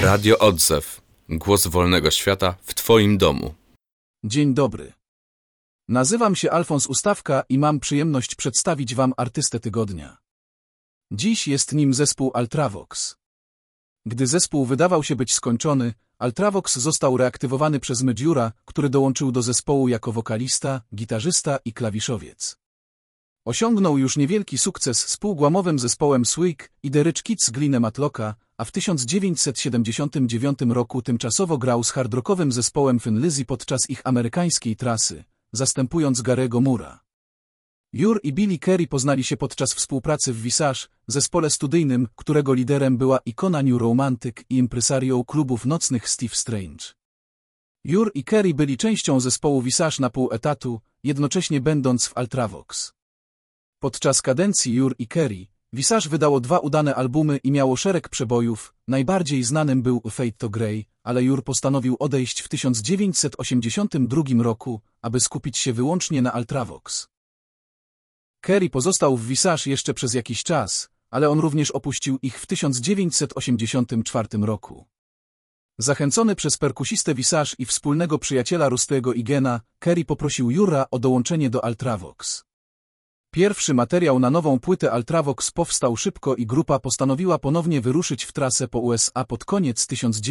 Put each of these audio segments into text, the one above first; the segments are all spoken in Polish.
Radio Odzew. Głos wolnego świata w Twoim domu. Dzień dobry. Nazywam się Alfons Ustawka i mam przyjemność przedstawić Wam artystę tygodnia. Dziś jest nim zespół Ultravox. Gdy zespół wydawał się być skończony, Ultravox został reaktywowany przez Medjura, który dołączył do zespołu jako wokalista, gitarzysta i klawiszowiec. Osiągnął już niewielki sukces z półgłamowym zespołem Swig i The Rich Kids Glenna Matlocka, a w 1979 roku tymczasowo grał z hardrockowym zespołem Thin Lizzy podczas ich amerykańskiej trasy, zastępując Gary'ego Moore'a. Ure i Billy Kerry poznali się podczas współpracy w Visage, zespole studyjnym, którego liderem była ikona New Romantic i impresario klubów nocnych Steve Strange. Ure i Kerry byli częścią zespołu Visage na pół etatu, jednocześnie będąc w Ultravox. Podczas kadencji Ure i Kerry, Visage wydało 2 udane albumy i miało szereg przebojów, najbardziej znanym był Fade to Grey, ale Ure postanowił odejść w 1982 roku, aby skupić się wyłącznie na Ultravox. Kerry pozostał w Visage jeszcze przez jakiś czas, ale on również opuścił ich w 1984 roku. Zachęcony przez perkusistę Visage i wspólnego przyjaciela Rusty'ego Igena, Kerry poprosił Ure'a o dołączenie do Ultravox. Pierwszy materiał na nową płytę Ultravox powstał szybko i grupa postanowiła ponownie wyruszyć w trasę po USA pod koniec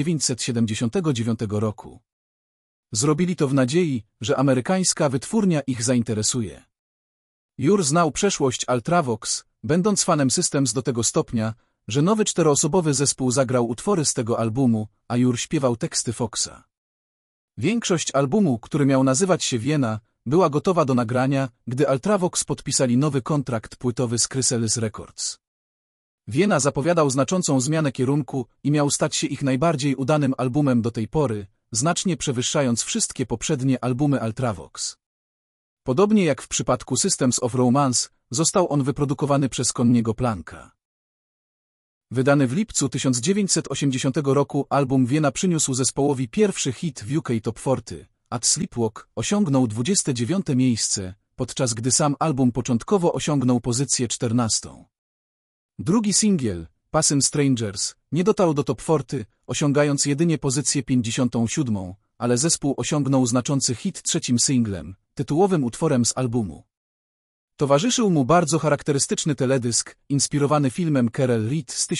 1979 roku. Zrobili to w nadziei, że amerykańska wytwórnia ich zainteresuje. Ure znał przeszłość Ultravox, będąc fanem Systems do tego stopnia, że nowy 4-osobowy zespół zagrał utwory z tego albumu, a Ure śpiewał teksty Foxa. Większość albumu, który miał nazywać się Vienna, była gotowa do nagrania, gdy Ultravox podpisali nowy kontrakt płytowy z Chrysalis Records. Vienna zapowiadał znaczącą zmianę kierunku i miał stać się ich najbardziej udanym albumem do tej pory, znacznie przewyższając wszystkie poprzednie albumy Ultravox. Podobnie jak w przypadku Systems of Romance, został on wyprodukowany przez Conniego Planka. Wydany w lipcu 1980 roku album Vienna przyniósł zespołowi pierwszy hit w UK Top 40, At Sleepwalk osiągnął 29. miejsce, podczas gdy sam album początkowo osiągnął pozycję 14. Drugi singiel, Passin' Strangers, nie dotarł do Top 40, osiągając jedynie pozycję 57, ale zespół osiągnął znaczący hit trzecim singlem, tytułowym utworem z albumu. Towarzyszył mu bardzo charakterystyczny teledysk, inspirowany filmem Carol Reed z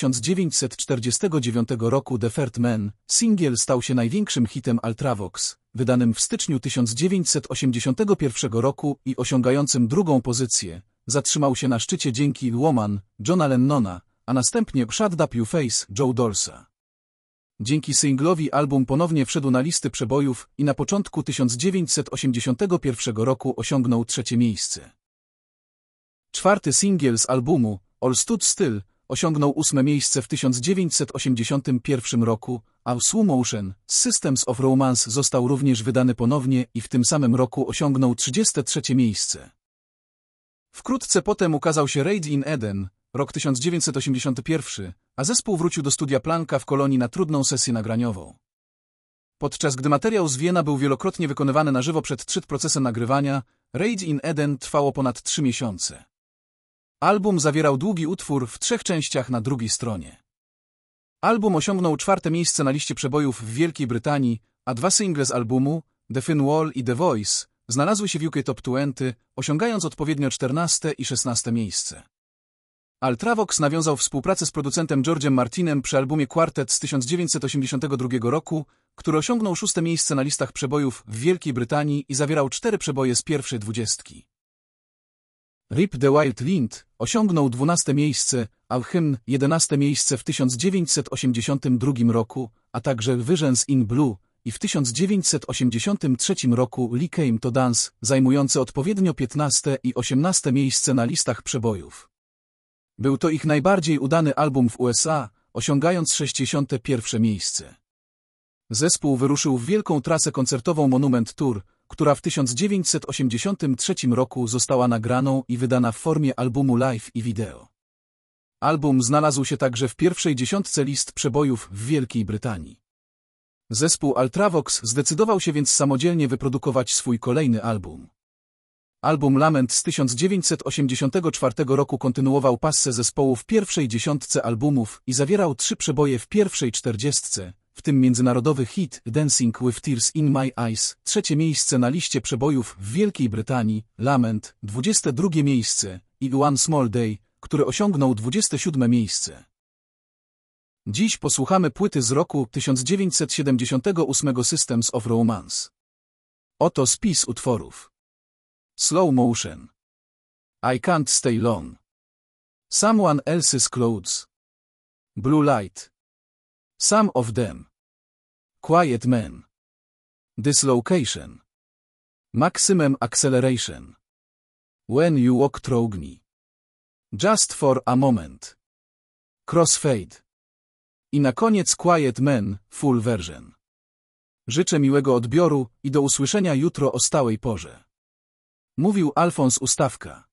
1949 roku The Third Man. Singiel stał się największym hitem Ultravox, wydanym w styczniu 1981 roku i osiągającym drugą pozycję. Zatrzymał się na szczycie dzięki Woman, Johna Lennona, a następnie Shut Up You Face, Joe Dorsa. Dzięki singlowi album ponownie wszedł na listy przebojów i na początku 1981 roku osiągnął 3. miejsce. 4. singiel z albumu, All Stood Still, osiągnął 8. miejsce w 1981 roku, a Slow Motion z Systems of Romance został również wydany ponownie i w tym samym roku osiągnął 33. miejsce. Wkrótce potem ukazał się Rage in Eden, rok 1981, a zespół wrócił do studia Planka w Kolonii na trudną sesję nagraniową. Podczas gdy materiał z Vienna był wielokrotnie wykonywany na żywo przed procesem nagrywania, Rage in Eden trwało ponad 3 miesiące. Album zawierał długi utwór w 3 częściach na drugiej stronie. Album osiągnął 4. miejsce na liście przebojów w Wielkiej Brytanii, a 2 single z albumu, The Thin Wall i The Voice, znalazły się w UK Top 20, osiągając odpowiednio 14. i 16. miejsce. Ultravox nawiązał współpracę z producentem George'em Martinem przy albumie Quartet z 1982 roku, który osiągnął 6. miejsce na listach przebojów w Wielkiej Brytanii i zawierał 4 przeboje z pierwszej 20. Rip the Wild Wind osiągnął 12. miejsce, a Hymn 11. miejsce w 1982 roku, a także Visions in Blue i w 1983 roku Lee Came to Dance, zajmujące odpowiednio 15. i 18. miejsce na listach przebojów. Był to ich najbardziej udany album w USA, osiągając 61. miejsce. Zespół wyruszył w wielką trasę koncertową Monument Tour, która w 1983 roku została nagraną i wydana w formie albumu live i wideo. Album znalazł się także w pierwszej 10 list przebojów w Wielkiej Brytanii. Zespół Ultravox zdecydował się więc samodzielnie wyprodukować swój kolejny album. Album Lament z 1984 roku kontynuował passę zespołu w pierwszej 10 albumów i zawierał 3 przeboje w pierwszej 40, w tym międzynarodowy hit Dancing with Tears in My Eyes, 3. miejsce na liście przebojów w Wielkiej Brytanii, Lament, 22. miejsce i One Small Day, który osiągnął 27. miejsce. Dziś posłuchamy płyty z roku 1978 Systems of Romance. Oto spis utworów. Slow Motion, I Can't Stay Long, Someone Else's Clothes, Blue Light, Some of Them, Quiet Man, Dislocation, Maximum Acceleration, When You Walk Through Me, Just for a Moment, Crossfade i na koniec Quiet Man, full version. Życzę miłego odbioru i do usłyszenia jutro o stałej porze. Mówił Alfons Ustawka.